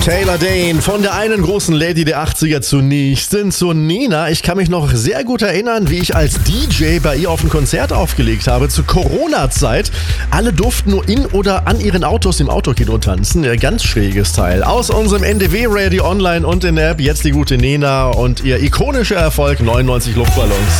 Taylor Dane, von der einen großen Lady der 80er zur nächsten, zur Nena. Ich kann mich noch sehr gut erinnern, wie ich als DJ bei ihr auf ein Konzert aufgelegt habe, zur Corona-Zeit. Alle durften nur in oder an ihren Autos im Autokino tanzen. Ganz schräges Teil. Aus unserem NDW-Radio Online und in der App jetzt die gute Nena und ihr ikonischer Erfolg 99 Luftballons.